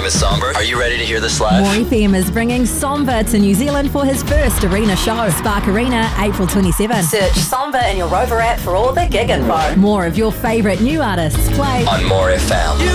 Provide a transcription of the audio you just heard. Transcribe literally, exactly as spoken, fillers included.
is Somber. Are you ready to hear this live? More F M is bringing Somber to New Zealand for his first arena show. Spark Arena, April twenty-seventh. Search Somber in your Rover app for all the gig info. More of your favourite new artists play on More F M.